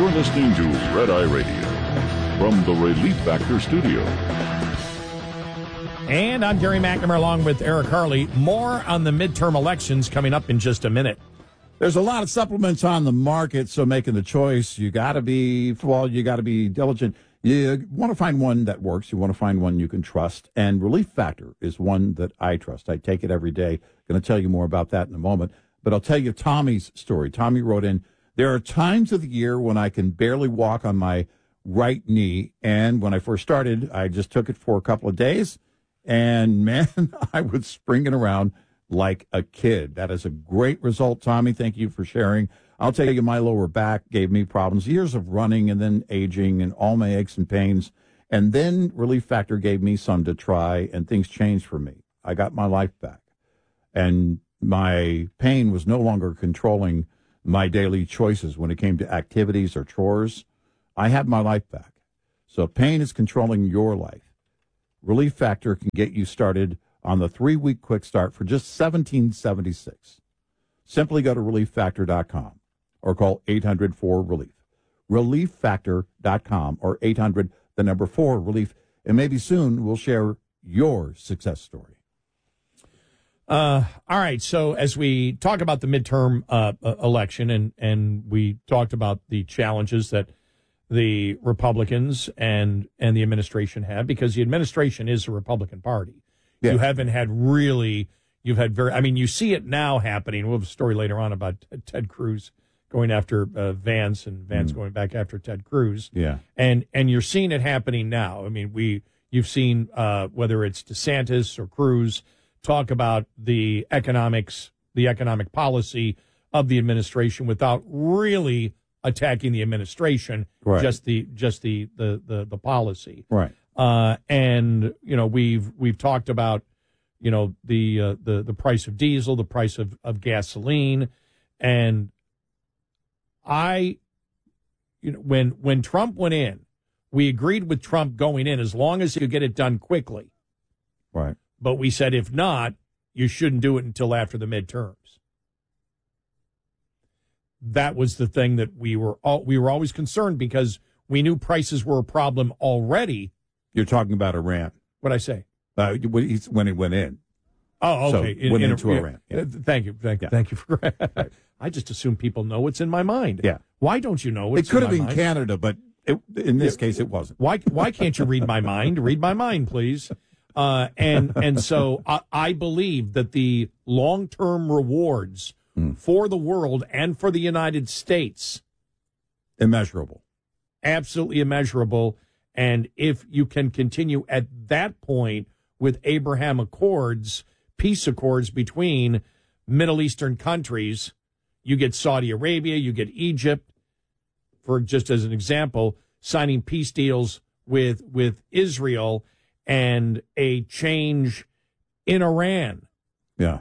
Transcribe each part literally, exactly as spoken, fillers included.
You're listening to Red Eye Radio from the Relief Factor Studio. And I'm Gary McNamara along with Eric Harley. More on the midterm elections coming up in just a minute. There's a lot of supplements on the market, so making the choice, you got to be, well, you got to be diligent. You want to find one that works. You want to find one you can trust. And Relief Factor is one that I trust. I take it every day. Going to tell you more about that in a moment. But I'll tell you Tommy's story. Tommy wrote in, there are times of the year when I can barely walk on my right knee. And when I first started, I just took it for a couple of days. And, man, I was springing around like a kid. That is a great result, Tommy. Thank you for sharing. I'll tell you, my lower back gave me problems, years of running and then aging and all my aches and pains. And then Relief Factor gave me some to try, and things changed for me. I got my life back. And my pain was no longer controlling my daily choices when it came to activities or chores. I had my life back. So pain is controlling your life. Relief Factor can get you started on the three-week quick start for just seventeen seventy-six. Simply go to relief factor dot com or call eight hundred four relief. relief factor dot com or eight hundred, the number four, relief. And maybe soon we'll share your success story. Uh, all right. So as we talk about the midterm uh, election, and, and we talked about the challenges that the Republicans and, and the administration have, because the administration is a Republican Party. Yeah. You haven't had really, you've had very, I mean, you see it now happening. We'll have a story later on about Ted Cruz going after uh, Vance and Vance mm. going back after Ted Cruz. Yeah. And, and you're seeing it happening now. I mean, we, you've seen uh, whether it's DeSantis or Cruz talk about the economics, the economic policy of the administration without really attacking the administration, right. just the just the the the, the policy, right? Uh, and you know we've we've talked about you know the uh, the the price of diesel, the price of, of gasoline, and I, you know, when when Trump went in, we agreed with Trump going in as long as he could get it done quickly, right? But we said if not, you shouldn't do it until after the midterms. That was the thing that we were all, we were always concerned because we knew prices were a problem already. You're talking about Iran. What'd I say? Uh, when it went in. Oh, okay. So in, went in, into a, Iran. Yeah. Uh, thank you. Thank, yeah. thank you for right. I just assume people know what's in my mind. Yeah. Why don't you know what's in my mind? It could in have been mind? Canada, but it, in this it, case it wasn't. Why Why can't you read my mind? Read my mind, please. Uh, and, and so I, I believe that the long-term rewards mm. for the world and for the United States, immeasurable, absolutely immeasurable. And if you can continue at that point with Abraham Accords, peace accords between Middle Eastern countries, you get Saudi Arabia, you get Egypt, for just as an example, signing peace deals with with Israel, and a change in Iran. Yeah.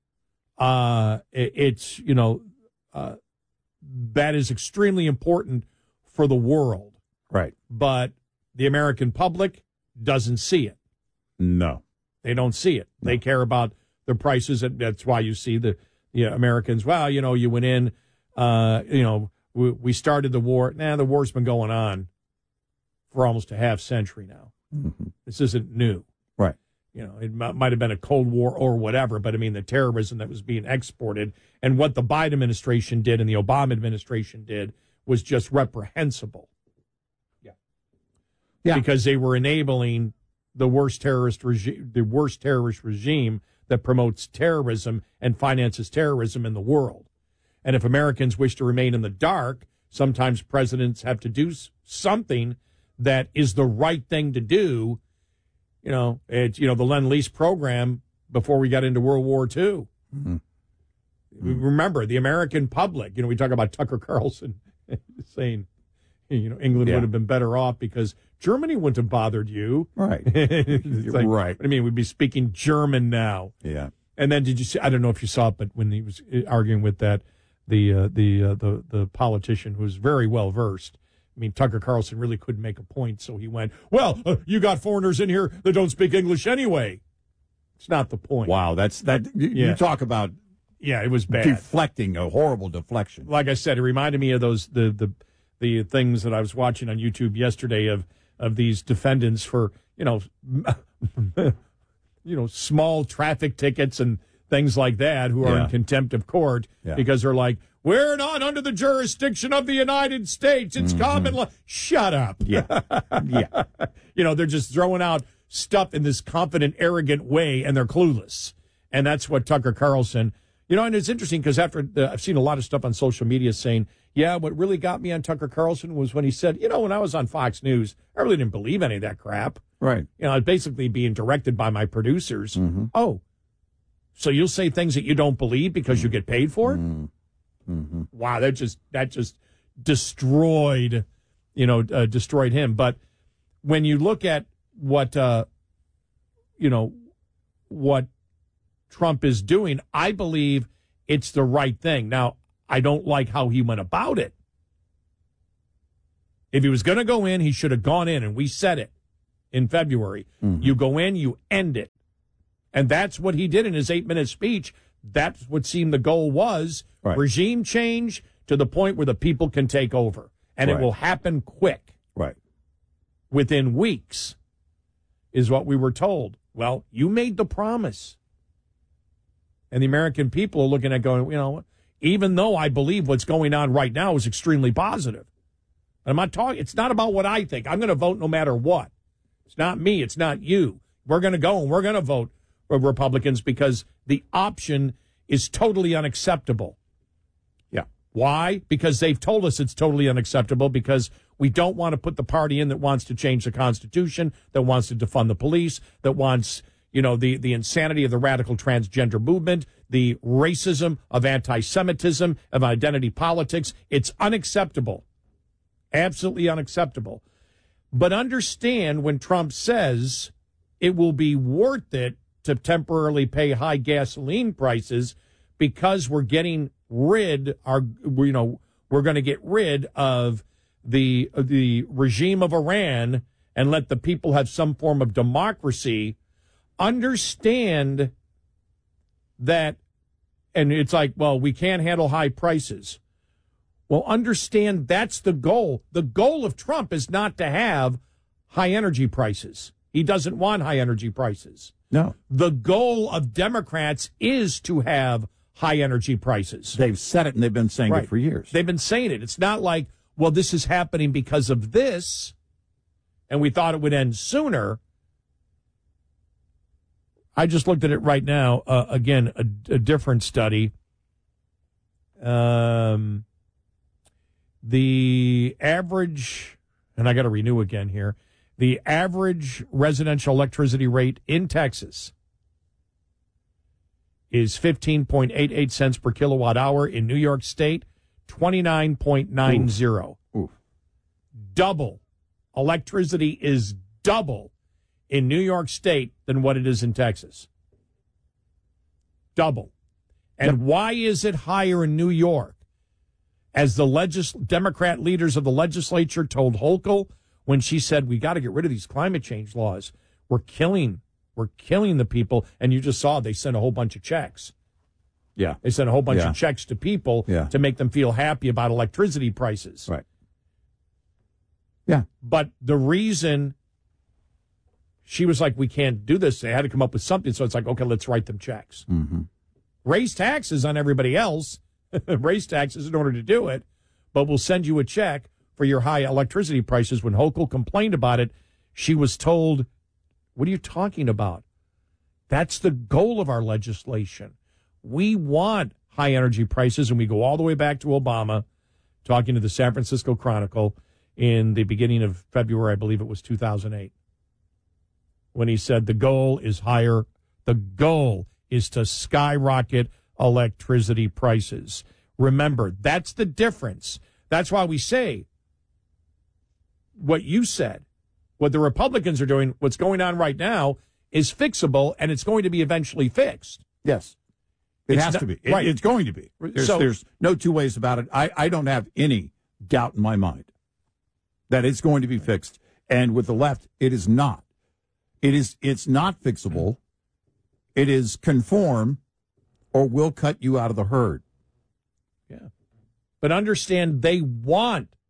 Uh, it, it's, you know, uh, that is extremely important for the world. Right. But the American public doesn't see it. No. They don't see it. No. They care about the prices, and that's why you see the, the Americans, well, you know, you went in, uh, you know, we, we started the war. Nah, the war's been going on for almost a half century now. Mm-hmm. This isn't new. Right. You know, it m- might have been a Cold War or whatever, but I mean, the terrorism that was being exported and what the Biden administration did and the Obama administration did was just reprehensible. Yeah. Yeah. Because they were enabling the worst terrorist regime, the worst terrorist regime that promotes terrorism and finances terrorism in the world. And if Americans wish to remain in the dark, sometimes presidents have to do something that is the right thing to do. You know, it's, you know, the Lend-Lease program before we got into World War Two. Mm-hmm. Remember, the American public, you know, we talk about Tucker Carlson saying, you know, England yeah. would have been better off because Germany wouldn't have bothered you. Right. like, right. I mean, we'd be speaking German now. Yeah. And then did you see, I don't know if you saw it, but when he was arguing with that, the, uh, the, uh, the, the politician who was very well versed, I mean, Tucker Carlson really couldn't make a point, so he went, well, uh, you got foreigners in here that don't speak English anyway. It's not the point. Wow, that's that. You, yeah. you talk about yeah, it was bad. Deflecting, a horrible deflection. Like I said, it reminded me of those the the the things that I was watching on YouTube yesterday of of these defendants for, you know, you know, small traffic tickets and things like that who are Yeah. in contempt of court Yeah. because they're like, we're not under the jurisdiction of the United States. It's Mm-hmm. common law. Shut up. Yeah. Yeah. You know, they're just throwing out stuff in this confident, arrogant way, and they're clueless. And that's what Tucker Carlson, you know, and it's interesting because after the, I've seen a lot of stuff on social media saying, yeah, what really got me on Tucker Carlson was when he said, you know, when I was on Fox News, I really didn't believe any of that crap. Right. You know, I was basically being directed by my producers. Mm-hmm. Oh, so you'll say things that you don't believe because you get paid for it? Mm-hmm. Wow, that just that just destroyed, you know, uh, destroyed him. But when you look at what, uh, you know, what Trump is doing, I believe it's the right thing. Now, I don't like how he went about it. If he was going to go in, he should have gone in, and we said it in February. Mm-hmm. You go in, you end it. And that's what he did in his eight-minute speech. That's what seemed the goal was. Right. Regime change to the point where the people can take over. And Right. it will happen quick. Right. Within weeks is what we were told. Well, you made the promise. And the American people are looking at going, you know, even though I believe what's going on right now is extremely positive. I'm not talking, it's not about what I think. I'm going to vote no matter what. It's not me. It's not you. We're going to go and we're going to vote for Republicans because the option is totally unacceptable. Yeah. Why? Because they've told us it's totally unacceptable because we don't want to put the party in that wants to change the Constitution, that wants to defund the police, that wants, you know, the, the insanity of the radical transgender movement, the racism of anti-Semitism, of identity politics. It's unacceptable. Absolutely unacceptable. But understand when Trump says it will be worth it to temporarily pay high gasoline prices because we're getting rid, our, you know, we're going to get rid of the the regime of Iran and let the people have some form of democracy. Understand that, and it's like, well, we can't handle high prices. Well, understand that's the goal. The goal of Trump is not to have high energy prices. He doesn't want high energy prices. No. The goal of Democrats is to have high energy prices. They've said it and they've been saying Right. it for years. They've been saying it. It's not like, well, this is happening because of this, and we thought it would end sooner. I just looked at it right now. Uh, again, a, a different study. Um, the average, and I got to renew again here, the average residential electricity rate in Texas is fifteen point eight eight cents per kilowatt hour. In New York State, twenty-nine point nine zero. Oof. Oof. Double. Electricity is double in New York State than what it is in Texas. Double. And Yep. why is it higher in New York? As the legis- Democrat leaders of the legislature told Hochul when she said, we got to get rid of these climate change laws. We're killing, we're killing the people. And you just saw they sent a whole bunch of checks. Yeah. They sent a whole bunch Yeah. of checks to people Yeah. to make them feel happy about electricity prices. Right. Yeah. But the reason she was like, we can't do this, they had to come up with something. So it's like, okay, let's write them checks. Mm-hmm. Raise taxes on everybody else, raise taxes in order to do it, but we'll send you a check for your high electricity prices. When Hochul complained about it, she was told, what are you talking about? That's the goal of our legislation. We want high energy prices, and we go all the way back to Obama, talking to the San Francisco Chronicle in the beginning of February, I believe it was two thousand eight, when he said the goal is higher, the goal is to skyrocket electricity prices. Remember, that's the difference. That's why we say what you said, what the Republicans are doing, what's going on right now is fixable, and it's going to be eventually fixed. Yes. It It's has not- to be. It- right. It's going to be. There's, So- there's no two ways about it. I, I don't have any doubt in my mind that it's going to be fixed. And with the left, it is not. It is. It's not fixable. It is conform or we'll cut you out of the herd. Yeah. But understand they want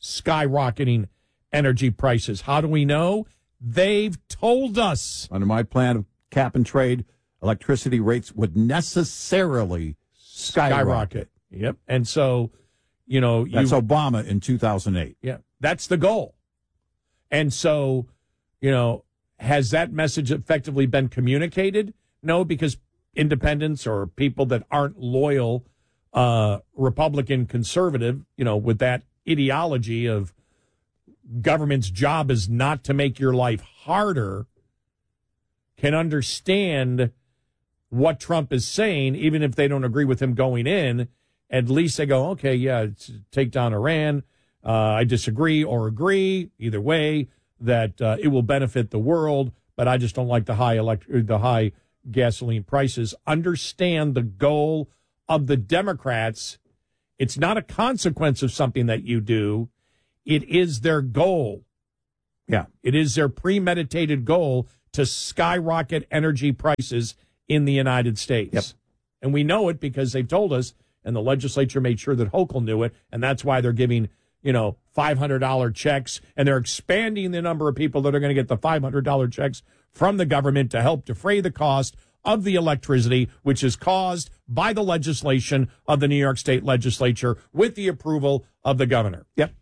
skyrocketing energy prices. How do we know? They've told us. Under my plan of cap and trade, electricity rates would necessarily skyrocket. Skyrocket. Yep. And so, you know, you, that's Obama in two thousand eight. Yeah, that's the goal. And so, you know, has that message effectively been communicated? No, because independents or people that aren't loyal, uh, Republican conservative, you know, with that ideology of government's job is not to make your life harder, can understand what Trump is saying, even if they don't agree with him going in. At least they go, okay, yeah, it's take down Iran. Uh, I disagree or agree, either way, that uh, it will benefit the world, but I just don't like the high elect- the high gasoline prices. Understand the goal of the Democrats. It's not a consequence of something that you do. It is their goal. Yeah. It is their premeditated goal to skyrocket energy prices in the United States. Yep. And we know it because they've told us, and the legislature made sure that Hochul knew it, and that's why they're giving, you know, five hundred dollars checks, and they're expanding the number of people that are going to get the five hundred dollars checks from the government to help defray the cost of the electricity, which is caused by the legislation of the New York State legislature with the approval of the governor. Yep.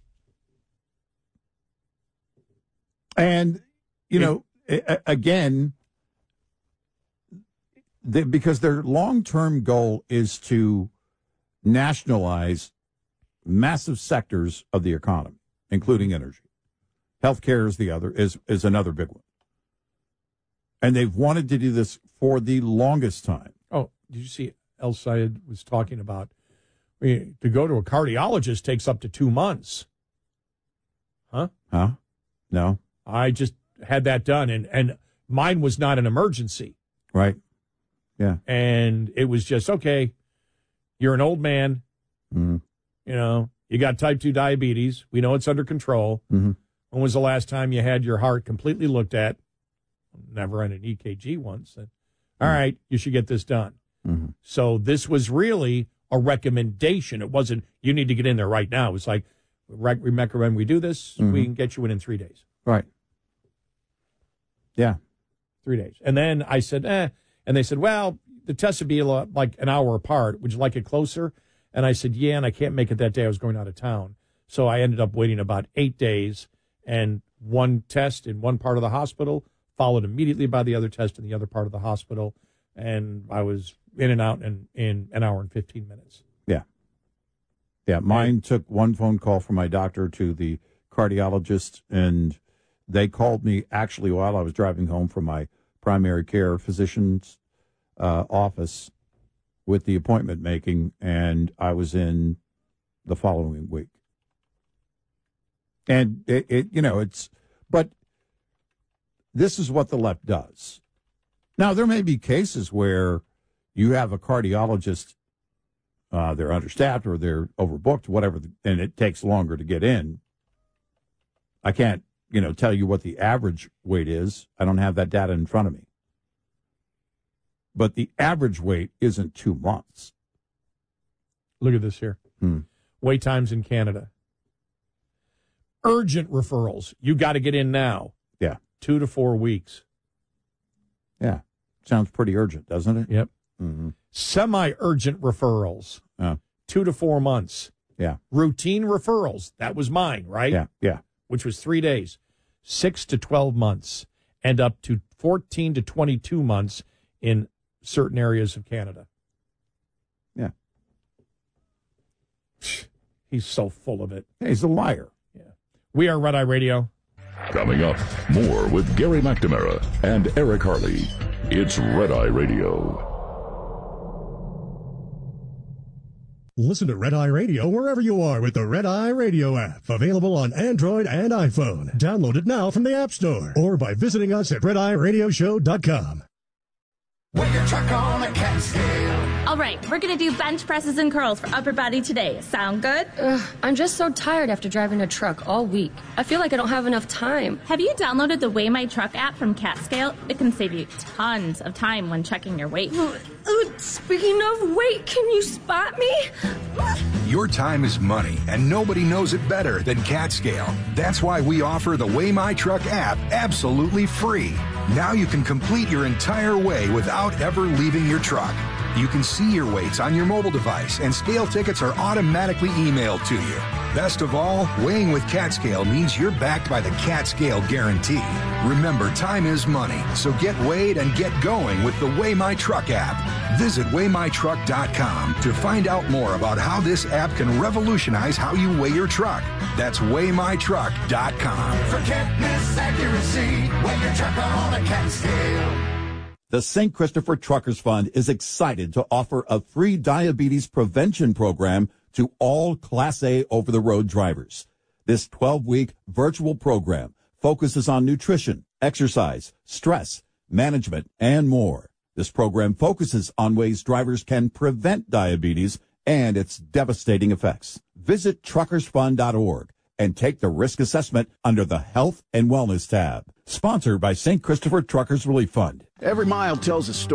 And, you know, a- again, the, because their long-term goal is to nationalize massive sectors of the economy, including energy. Healthcare is the other, is, is another big one. And they've wanted to do this for the longest time. Oh, did you see El Sayed was talking about I mean, to go to a cardiologist takes up to two months. Huh? Huh? No. I just had that done, and, and mine was not an emergency. Right. Yeah. And it was just, okay, you're an old man. Mm-hmm. You know, you got type two diabetes. We know it's under control. Mm-hmm. When was the last time you had your heart completely looked at? Never on an E K G once. And, all mm-hmm. right, you should get this done. Mm-hmm. So this was really a recommendation. It wasn't, you need to get in there right now. It was like, we recommend we do this. Mm-hmm. We can get you in in three days. Right. Yeah. Three days. And then I said, eh. And they said, well, the tests would be like an hour apart. Would you like it closer? And I said, yeah, and I can't make it that day. I was going out of town. So I ended up waiting about eight days and one test in one part of the hospital, followed immediately by the other test in the other part of the hospital. And I was in and out in, in an hour and fifteen minutes. Yeah. Yeah. Mine and, took one phone call from my doctor to the cardiologist, and they called me actually while I was driving home from my primary care physician's uh, office with the appointment making, and I was in the following week. And it, it, you know, it's, but this is what the left does. Now, there may be cases where you have a cardiologist, uh, they're understaffed or they're overbooked, whatever, and it takes longer to get in. I can't, you know, tell you what the average wait is. I don't have that data in front of me. But the average wait isn't two months. Look at this here. Hmm. Wait times in Canada. Urgent referrals. You got to get in now. Yeah. Two to four weeks. Yeah. Sounds pretty urgent, doesn't it? Yep. Mm-hmm. Semi-urgent referrals. Uh, two to four months. Yeah. Routine referrals. That was mine, right? Yeah. Yeah. Which was three days. Six to twelve months. And up to fourteen to twenty-two months in certain areas of Canada. Yeah. He's so full of it. He's a liar. Yeah. We are Red Eye Radio. Coming up, more with Gary McNamara and Eric Harley. It's Red Eye Radio. Listen to Red Eye Radio wherever you are with the Red Eye Radio app. Available on Android and iPhone. Download it now from the App Store or by visiting us at red eye radio show dot com. With your truck on a Catskill. All right, we're going to do bench presses and curls for upper body today. Sound good? Ugh, I'm just so tired after driving a truck all week. I feel like I don't have enough time. Have you downloaded the Weigh My Truck app from Catskill? It can save you tons of time when checking your weight. Uh, speaking of weight, can you spot me? Your time is money, and nobody knows it better than CatScale. That's why we offer the Weigh My Truck app absolutely free. Now you can complete your entire weigh without ever leaving your truck. You can see your weights on your mobile device, and scale tickets are automatically emailed to you. Best of all, weighing with CatScale means you're backed by the CatScale Guarantee. Remember, time is money, so get weighed and get going with the Weigh My Truck app. Visit weigh my truck dot com to find out more about how this app can revolutionize how you weigh your truck. That's weigh my truck dot com. Forget miss accuracy. Weigh your truck on a CatScale. The Saint Christopher Truckers Fund is excited to offer a free diabetes prevention program to all Class A over-the-road drivers. This twelve-week virtual program focuses on nutrition, exercise, stress, management, and more. This program focuses on ways drivers can prevent diabetes and its devastating effects. Visit truckers fund dot org and take the risk assessment under the Health and Wellness tab. Sponsored by Saint Christopher Truckers Relief Fund. Every mile tells a story.